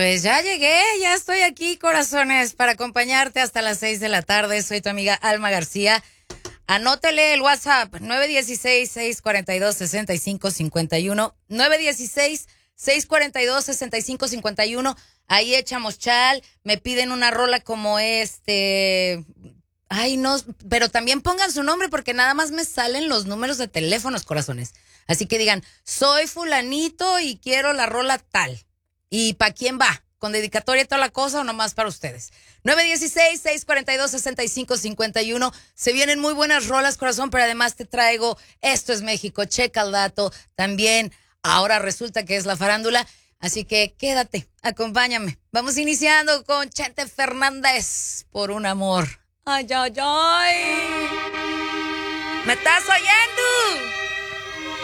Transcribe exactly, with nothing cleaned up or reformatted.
Pues ya llegué, ya estoy aquí, corazones, para acompañarte hasta las seis de la tarde. Soy tu amiga Alma García. Anótale el WhatsApp, nueve uno seis, seis cuatro dos, seis cinco cinco uno, nueve uno seis, seis cuatro dos, seis cinco cinco uno. Ahí echamos chal, me piden una rola como este... Ay, no, pero también pongan su nombre porque nada más me salen los números de teléfonos, corazones. Así que digan, soy fulanito y quiero la rola tal. ¿Y para quién va? ¿Con dedicatoria y toda la cosa o nomás para ustedes? nueve uno seis, seis cuatro dos, seis cinco cinco uno. Se vienen muy buenas rolas, corazón, pero además te traigo Esto es México, checa el dato. También ahora resulta que es la farándula. Así que quédate, acompáñame. Vamos iniciando con Chente Fernández, Por un amor. Ay, ay, ay. ¿Me estás oyendo?